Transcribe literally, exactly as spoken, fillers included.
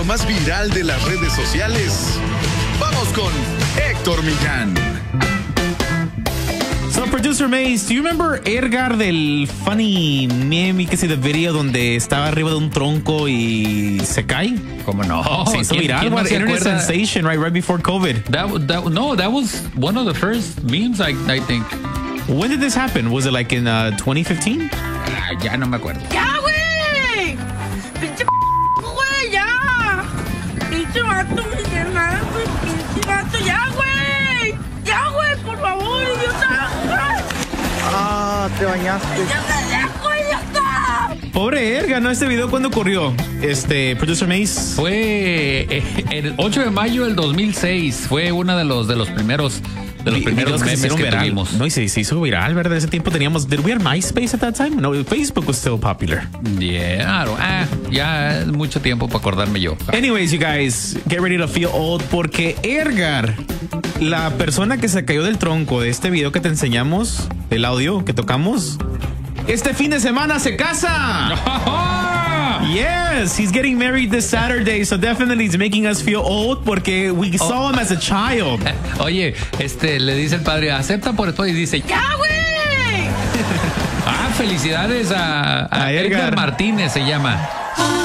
más viral de las redes sociales. Vamos con Héctor Millán. So, Producer Mace, do you remember Edgar del funny meme, que sé, the video donde estaba arriba de un tronco y se cae? ¿Cómo no? Se hizo viral, no one se internet acuerda? sensation, right, right before COVID. That, that, no, that was one of the first memes, I, I think. When did this happen? Was it like in uh, twenty fifteen? Ah, ya no me acuerdo. ¡Ya, güey! ¡Pinche güey, ya! ¡Pinche vato, mi hermana, güey! ¡Pinche vato, ya, güey! ¡Ya, güey, por favor, idiota! Ah, te bañaste. ¡Ya, ya, güey, ya está! Pobre Edgar, ¿no? Este video, ¿cuándo ocurrió? Este, Producer Mace. Fue eh, el ocho de mayo del dos mil seis. Fue uno de los, de los primeros... De los Vi- primeros videos memes se hicieron que viral. tuvimos. No, y se, se hizo viral, ¿verdad? En ese tiempo teníamos... Did we have MySpace at that time? No, Facebook was still popular. Yeah, ah, ya es mucho tiempo para acordarme yo. Anyways, you guys, get ready to feel old, porque Edgar, la persona que se cayó del tronco de este video que te enseñamos, el audio que tocamos, este fin de semana se casa. Yes, he's getting married this Saturday, so definitely it's making us feel old porque we saw him as a child. Oye, este, le dice el padre, acepta por esto y dice, ¡Ya, güey! ah, felicidades a, a, A Edgar Edgar. Martínez se llama.